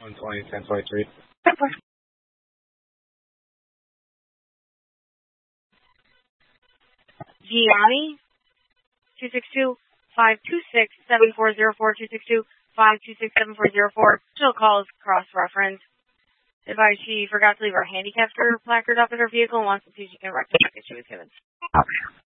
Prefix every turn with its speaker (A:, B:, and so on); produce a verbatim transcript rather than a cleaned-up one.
A: one twenty, ten twenty-three.
B: Gianni, two six two, five two six, seven four zero four, two six two, five two six, seven four zero four. She'll call as cross-reference. Advise she forgot to leave her handicap placard up in her vehicle and wants to see if she can rectify it she was given.